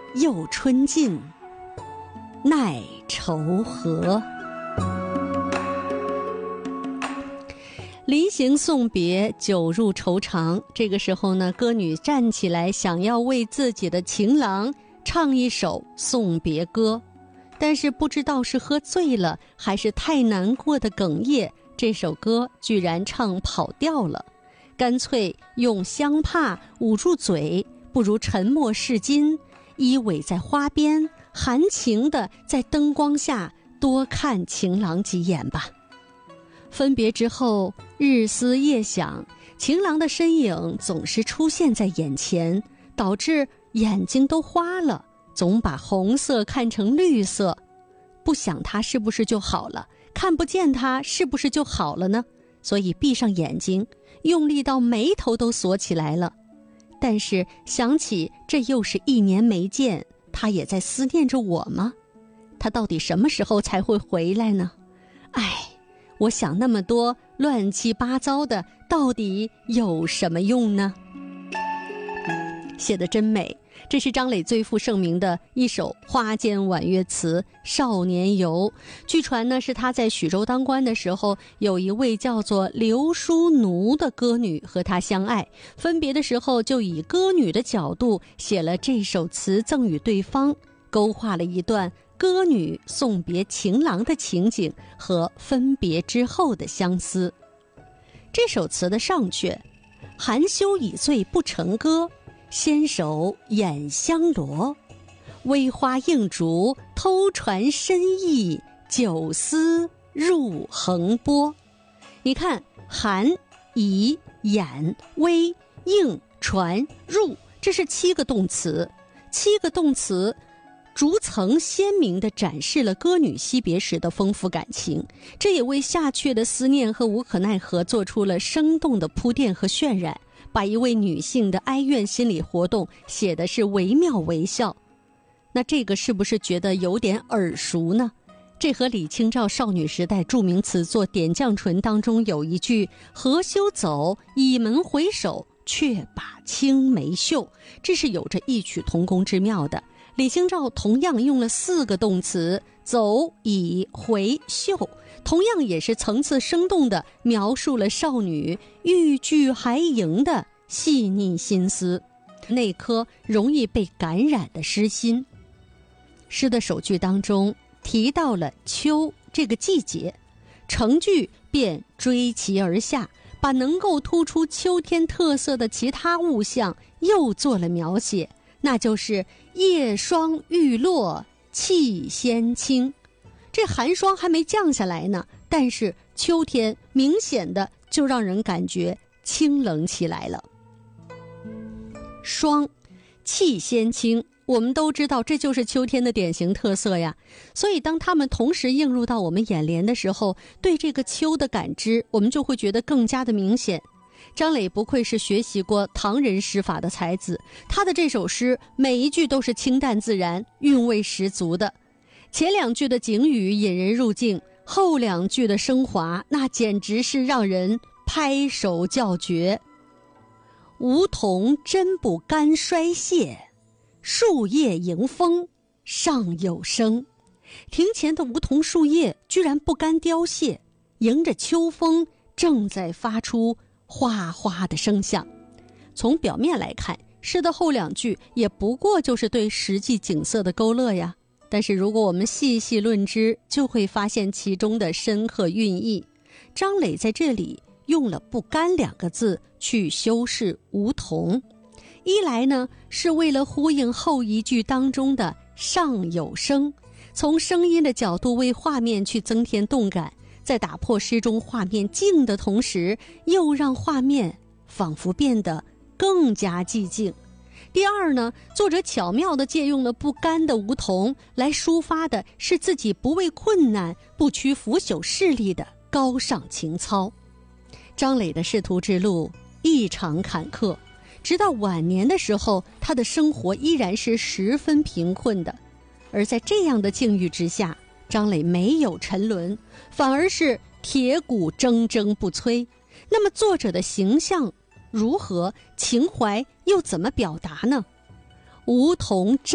又春尽，奈愁何。临行送别，酒入愁肠。这个时候呢，歌女站起来，想要为自己的情郎唱一首送别歌，但是不知道是喝醉了还是太难过的哽咽，这首歌居然唱跑调了。干脆用香帕捂住嘴，不如沉默是金，依偎在花边，含情的在灯光下多看情郎几眼吧。分别之后，日思夜想，情郎的身影总是出现在眼前，导致眼睛都花了，总把红色看成绿色。不想他是不是就好了？看不见他是不是就好了呢？所以闭上眼睛，用力到眉头都锁起来了。但是想起这又是1年没见，他也在思念着我吗？他到底什么时候才会回来呢？唉，我想那么多乱七八糟的，到底有什么用呢？写得真美，这是张磊最负盛名的一首花间婉约词《少年游》。据传呢，是他在许州当官的时候，有一位叫做刘淑奴的歌女和他相爱，分别的时候就以歌女的角度写了这首词赠与对方，勾画了一段歌女送别情郎的情景和分别之后的相思。这首词的上阙：含羞已醉不成歌，纤手掩香罗，微花映烛偷传深意，酒思入横波。你看，含、以、掩、微、映、传、入，这是7个动词，7个动词逐层鲜明地展示了歌女惜别时的丰富感情，这也为下阙的思念和无可奈何做出了生动的铺垫和渲染，把一位女性的哀怨心理活动写的是惟妙惟肖。那这个是不是觉得有点耳熟呢？这和李清照少女时代著名词作《点绛唇》当中有一句何休走，倚门回首，却把青梅嗅，这是有着异曲同工之妙的。李清照同样用了4个动词，走、倚、回、嗅，同样也是层次生动地描述了少女欲拒还迎的细腻心思，那颗容易被感染的诗心。诗的首句当中提到了秋这个季节，成句便追其而下，把能够突出秋天特色的其他物象又做了描写，那就是夜霜欲落气先清。这寒霜还没降下来呢，但是秋天明显的就让人感觉清冷起来了。霜，气先清，我们都知道这就是秋天的典型特色呀。所以当它们同时映入到我们眼帘的时候，对这个秋的感知我们就会觉得更加的明显。张磊不愧是学习过唐人诗法的才子，他的这首诗每一句都是清淡自然，韵味十足的。前2句的景语引人入境，后2句的升华那简直是让人拍手叫绝。梧桐真不甘衰谢，树叶迎风尚有声。庭前的梧桐树叶居然不甘凋谢，迎着秋风正在发出哗哗的声响。从表面来看，诗的后2句也不过就是对实际景色的勾勒呀，但是如果我们细细论之，就会发现其中的深刻蕴意。张磊在这里用了不甘2个字去修饰梧桐，一来呢是为了呼应后1句当中的尚有声，从声音的角度为画面去增添动感，在打破诗中画面静的同时，又让画面仿佛变得更加寂静。第二呢，作者巧妙地借用了不甘的梧桐，来抒发的是自己不畏困难、不屈腐朽势力的高尚情操。张磊的仕途之路异常坎坷，直到晚年的时候，他的生活依然是十分贫困的。而在这样的境遇之下，张磊没有沉沦，反而是铁骨铮铮不摧。那么作者的形象如何，情怀又怎么表达呢？梧桐